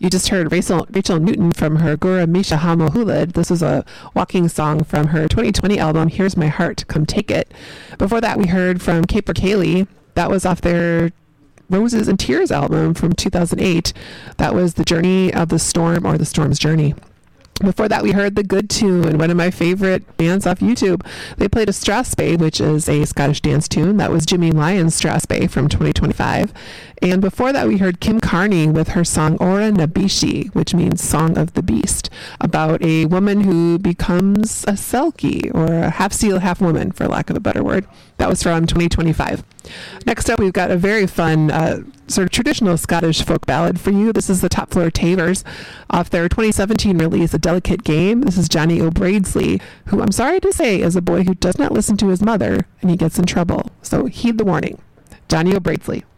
You just heard Rachel Newton from her Gura Misha Hamohulid. This is a walking song from her 2020 album, Here's My Heart, Come Take It. Before that, we heard from Caper Cayley. That was off their Roses and Tears album from 2008. That was The Journey of the Storm, or The Storm's Journey. Before that, we heard The Good Tune, one of my favorite bands off YouTube. They played a Strathspey, which is a Scottish dance tune. That was Jimmy Lyons' Strathspey from 2025. And before that, we heard Kim Carney with her song Ora Nabishi, which means Song of the Beast, about a woman who becomes a Selkie, or a half seal, half woman, for lack of a better word. That was from 2025. Next up, we've got a very fun sort of traditional Scottish folk ballad for you. This is the Top Floor Tavers off their 2017 release, A Delicate Game. This is Johnny O'Braidsley, who I'm sorry to say is a boy who does not listen to his mother, and he gets in trouble. So heed the warning. Johnny O'Braidsley.